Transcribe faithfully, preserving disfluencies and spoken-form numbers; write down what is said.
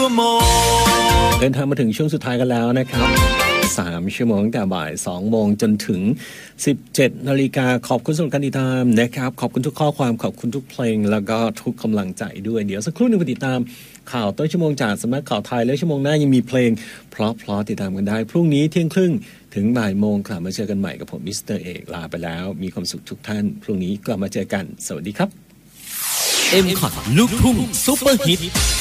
เดินทางมาถึงช่วงสุดท้ายกันแล้วนะครับสามชั่วโมงตั้งแต่บ่ายสองโมงจนถึงสิบเจ็ดนาฬิกาขอบคุณสำหรับการติดตามนะครับขอบคุณทุกข้อความขอบคุณทุกเพลงแล้วก็ทุกกำลังใจด้วยเดี๋ยวสักครู่หนึ่งไปติดตามข่าวต้นชั่วโมงจากสำนักข่าวไทยและชั่วโมงหน้ายังมีเพลงเพราะๆติดตามกันได้พรุ่งนี้เที่ยงครึ่งถึงบ่ายโมงกลับมาเจอกันใหม่กับผมมิสเตอร์เอกลาไปแล้วมีความสุขทุกท่านพรุ่งนี้กลับมาเจอกันสวัสดีครับเอ็ม คอท ลูกทุ่งซุปเปอร์ฮิต